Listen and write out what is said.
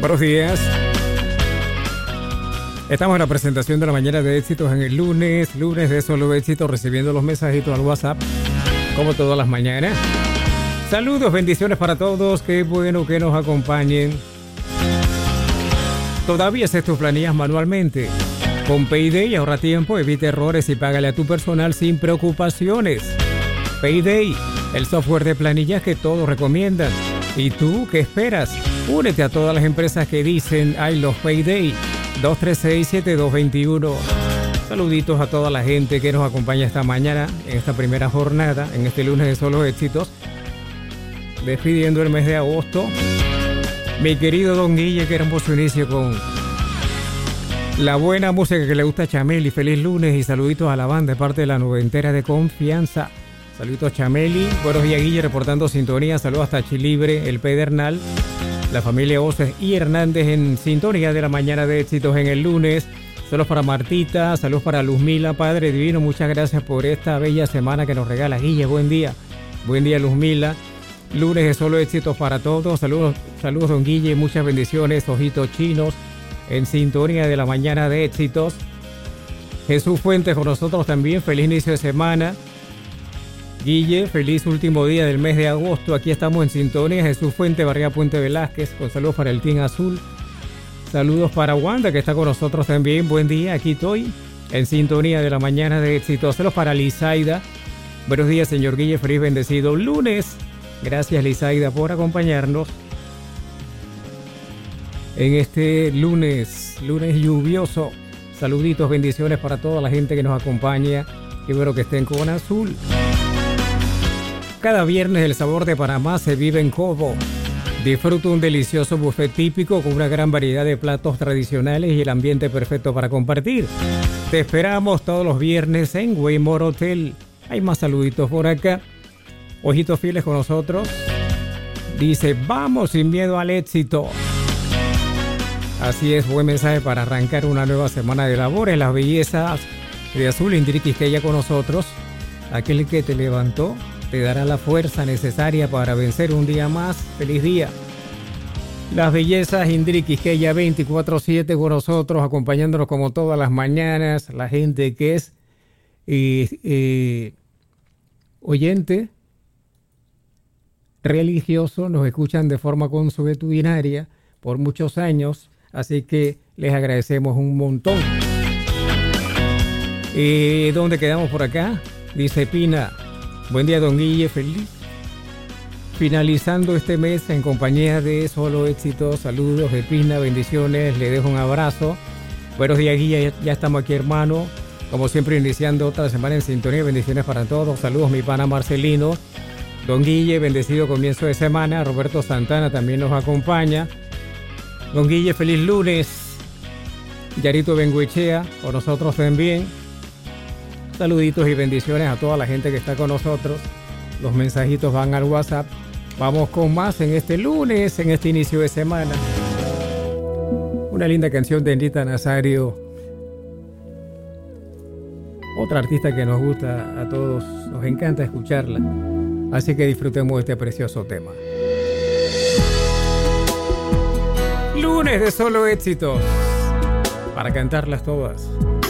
Buenos días. Estamos en la presentación de la mañana de éxitos en el lunes de solo éxitos, recibiendo los mensajitos al WhatsApp, como todas las mañanas. Saludos, bendiciones para todos, qué bueno que nos acompañen. Todavía haces tus planillas manualmente. Con Payday ahorra tiempo, evita errores y págale a tu personal sin preocupaciones. Payday, el software de planillas que todos recomiendan. ¿Y tú qué esperas? Únete a todas las empresas que dicen I love Payday. 236-7221. Saluditos a toda la gente que nos acompaña esta mañana, en esta primera jornada, en este lunes de solo éxitos. Despidiendo el mes de agosto. Mi querido Don Guille, que hermoso inicio con la buena música que le gusta a Chameli. Feliz lunes y saluditos a la banda de parte de la noventera de confianza. Saluditos Chameli. Buenos días, Guille, reportando sintonía. Saludos hasta Chilibre, el Pedernal. La familia Oces y Hernández en sintonía de la mañana de éxitos en el lunes. Saludos para Martita, saludos para Luzmila. Padre Divino, muchas gracias por esta bella semana que nos regala Guille. Buen día Luzmila. Lunes de solo éxitos para todos. Saludos Don Guille, muchas bendiciones. Ojitos chinos en sintonía de la mañana de éxitos. Jesús Fuentes con nosotros también. Feliz inicio de semana. Guille, feliz último día del mes de agosto. Aquí estamos en sintonía. Jesús Fuente, Barriga Puente Velázquez, con saludos para el Team Azul. Saludos para Wanda, que está con nosotros también. Buen día, aquí estoy en sintonía de la mañana de éxitos. Saludos para Lizaida. Buenos días, señor Guille, feliz bendecido lunes. Gracias, Lizaida, por acompañarnos en este lunes lluvioso. Saluditos, bendiciones para toda la gente que nos acompaña. Qué bueno que estén con Azul. Cada viernes el sabor de Panamá se vive en Cobo. Disfruta un delicioso buffet típico con una gran variedad de platos tradicionales y el ambiente perfecto para compartir. Te esperamos todos los viernes en Waymore Hotel. Hay más saluditos por acá. Ojitos fieles con nosotros. Dice, vamos sin miedo al éxito. Así es, buen mensaje para arrancar una nueva semana de labores. Las bellezas de Azul Indri Quisqueya con nosotros. Aquel que te levantó te dará la fuerza necesaria para vencer un día más. Feliz día. Las bellezas Indri Quisqueya 24/7 con nosotros, acompañándonos como todas las mañanas. La gente que es oyente religioso, nos escuchan de forma consuetudinaria por muchos años, así que les agradecemos un montón. ¿Dónde quedamos por acá? Dice Pina. Buen día, Don Guille, feliz. Finalizando este mes en compañía de solo éxitos. Saludos de Pina, bendiciones, le dejo un abrazo. Buenos días, Guille, ya estamos aquí, hermano. Como siempre, iniciando otra semana en sintonía, bendiciones para todos. Saludos, mi pana Marcelino. Don Guille, bendecido comienzo de semana. Roberto Santana también nos acompaña. Don Guille, feliz lunes. Yarito Benguechea, con nosotros también. Saluditos y bendiciones a toda la gente que está con nosotros. Los mensajitos van al WhatsApp. Vamos con más en este lunes, en este inicio de semana. Una linda canción de Anita Nazario. Otra artista que nos gusta a todos. Nos encanta escucharla. Así que disfrutemos de este precioso tema. Lunes de solo éxitos. Para cantarlas todas.